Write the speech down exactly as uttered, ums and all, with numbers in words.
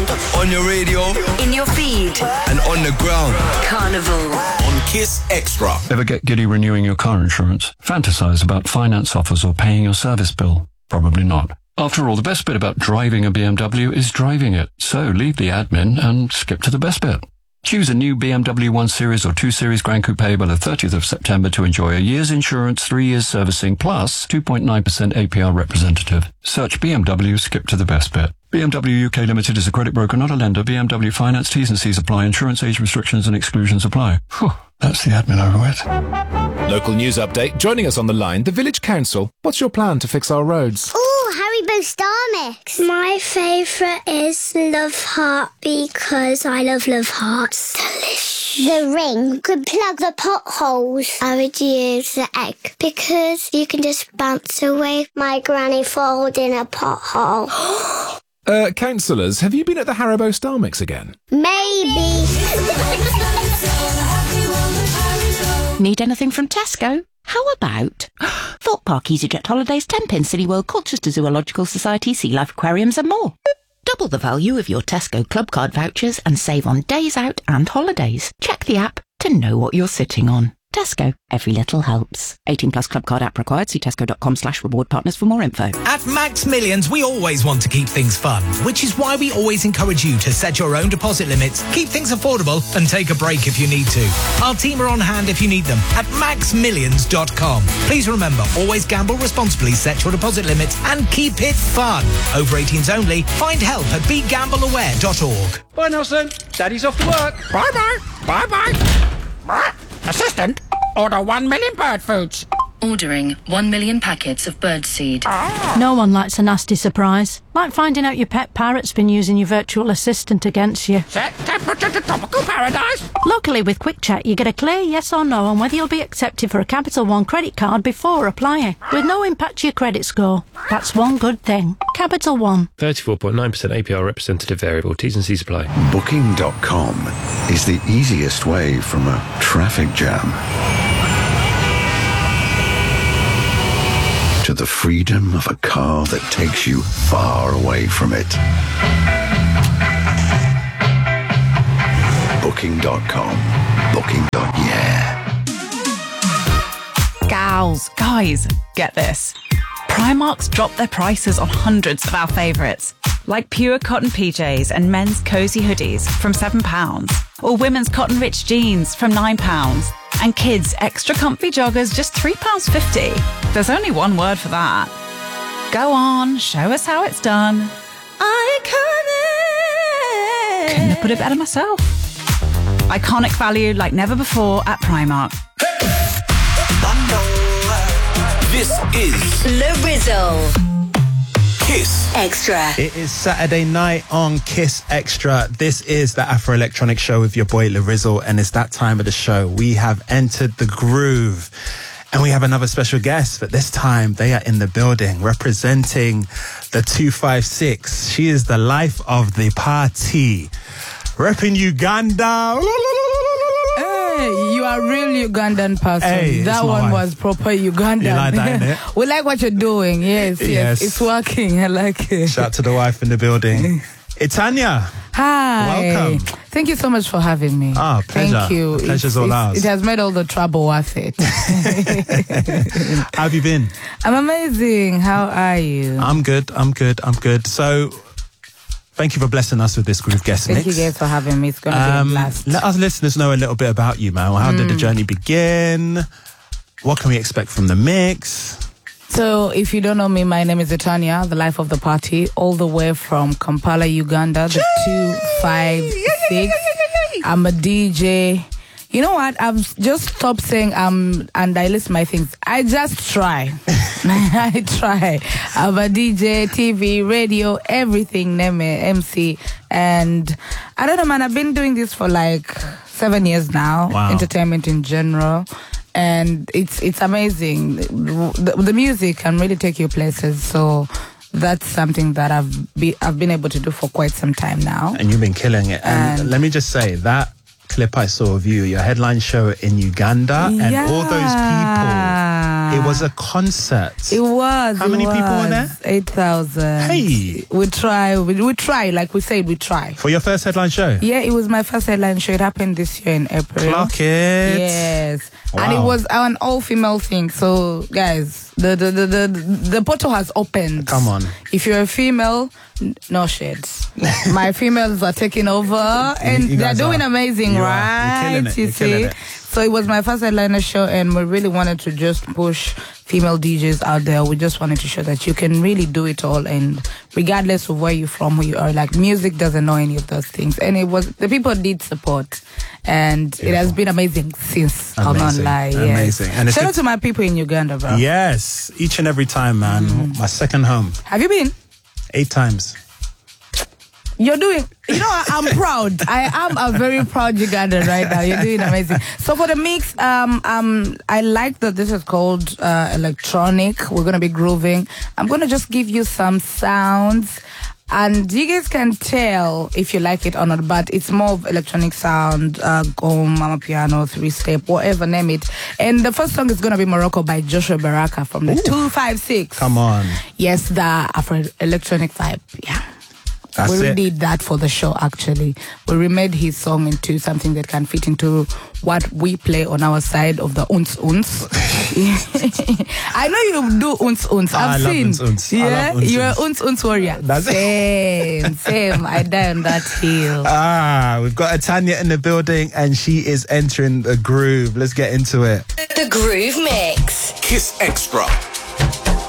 On your radio, in your feed, and on the ground. Carnival. On Kiss Extra. Ever get giddy renewing your car insurance? Fantasize about finance offers or paying your service bill? Probably not. After all, the best bit about driving a B M W is driving it. So leave the admin and skip to the best bit. Choose a new B M W one Series or two Series Grand Coupe by the thirtieth of September to enjoy a year's insurance, three years servicing, plus two point nine percent A P R representative. Search B M W, skip to the best bit. B M W U K Limited is a credit broker, not a lender. B M W Finance, T's and C's apply. Insurance age restrictions and exclusions apply. Whew, that's the admin over with. Local news update. Joining us on the line, the Village Council. What's your plan to fix our roads? Oh, Haribo Star Mix. My favourite is Love Heart because I love Love Hearts. Delicious. The ring could plug the potholes. I would use the egg because you can just bounce away my granny falls in a pothole. Uh, councillors, have you been at the Haribo Star Mix again? Maybe. Need anything from Tesco? How about Thought Park, EasyJet Holidays, Tenpin, Cineworld, Colchester Zoological Society, Sea Life Aquariums and more. Double the value of your Tesco Club Card vouchers and save on days out and holidays. Check the app to know what you're sitting on. Tesco, every little helps. eighteen plus Club Card app required. See tesco.com slash reward partners for more info. At Max Millions, we always want to keep things fun, which is why we always encourage you to set your own deposit limits, keep things affordable, and take a break if you need to. Our team are on hand if you need them at max millions dot com. Please remember, always gamble responsibly, set your deposit limits, and keep it fun. Over eighteens only. Find help at be gamble aware dot org. Bye, Nelson. Daddy's off to work. Bye-bye. Bye-bye. Bye. Assistant, order one million bird foods. Ordering one million packets of birdseed. Ah. No one likes a nasty surprise. Like finding out your pet parrot's been using your virtual assistant against you. Set temperature to tropical paradise. Locally with Quick Check, you get a clear yes or no on whether you'll be accepted for a Capital One credit card before applying, with no impact to your credit score. That's one good thing. Capital One. thirty-four point nine percent A P R representative variable. T's and C's apply. Booking dot com is the easiest way from a traffic jam to the freedom of a car that takes you far away from it. Booking dot com. Booking. Yeah. Gals, guys, get this. Primark's dropped their prices on hundreds of our favourites, like pure cotton P Js and men's cosy hoodies from seven pounds, or women's cotton rich jeans from nine pounds, and kids' extra comfy joggers just three pounds fifty. There's only one word for that. Go on, show us how it's done. Iconic! Couldn't have put it better myself. Iconic value like never before at Primark. This is Larizzle. Kiss Extra. It is Saturday night on Kiss Extra. This is the Afro Electronic Show with your boy Larizzle, and it's that time of the show. We have entered the groove, and we have another special guest, but this time they are in the building representing the two five six. She is the life of the party, repping Uganda. Hey, you are a real Ugandan person. Hey, that one was proper Ugandan. You like that, innit? We like what you're doing. Yes, yes, Yes. it's working. I like it. Shout out to the wife in the building. It's Tanya. Hi. Welcome. Thank you so much for having me. Ah, pleasure. Thank you. The pleasure's It's- all it's- ours. It has made all the trouble worth it. How have you been? I'm amazing. How are you? I'm good. I'm good. I'm good. So, thank you for blessing us with this groove guest Thank mix. you guys for having me. It's going to Um, be a blast. let us listeners know a little bit about you, man. How did the Mm. journey begin? What can we expect from the mix? So, if you don't know me, my name is Etania, the life of the party, all the way from Kampala, Uganda, the two five six. I'm a D J. You know what? I've just stopped saying um and I list my things. I just try. I try. I'm a D J, T V, radio, everything, name it, M C. And I don't know, man, I've been doing this for like seven years now. Wow. Entertainment in general. And it's it's amazing. The, the music can really take you places. So that's something that I've be, I've been able to do for quite some time now. And you've been killing it. And, And- let me just say, that clip I saw of you, your headline show in Uganda, and all those people Yeah. It was a concert. It was. How it many was. people were there? eight thousand. Hey. We try. We, we try. Like we said, we try. For your first headline show? Yeah, it was my first headline show. It happened this year in April. Clock it. Yes. Wow. And it was an all-female thing. So, guys, the the, the, the, the portal has opened. Come on. If you're a female, n- no shades. My females are taking over. And you they're guys doing are. amazing, You are. right? You're killing it. You You're killing see? it. So it was my first headliner show, and we really wanted to just push female D Js out there. We just wanted to show that you can really do it all, and regardless of where you're from, who you are, like music doesn't know any of those things. And it was, the people did support, and Beautiful. It has been amazing since. I'll not lie. Yes. Amazing. And it's shout out to my people in Uganda, bro. Yes, each and every time, man. Mm. My second home. Have you been? Eight times. You're doing, you know, I, I'm proud. I am a very proud Ugandan right now. You're doing amazing. So for the mix, um, um, I like that this is called uh, electronic. We're going to be grooving. I'm going to just give you some sounds. And you guys can tell if you like it or not, but it's more of electronic sound, uh, gom, mama piano, three-step, whatever, name it. And the first song is going to be Morocco by Joshua Baraka from the Ooh. two five six. Come on. Yes, the Afro electronic vibe. Yeah. That's we it. did that for the show, actually. We remade his song into something that can fit into what we play on our side of the uns uns. I know you do uns uns. I've I love seen. uns uns. Yeah, I love uns you're uns. an uns uns warrior. That's same, same. I die on that hill. Ah, we've got a Tanya in the building, and she is entering the groove. Let's get into it. The Groove Mix. Kiss Extra.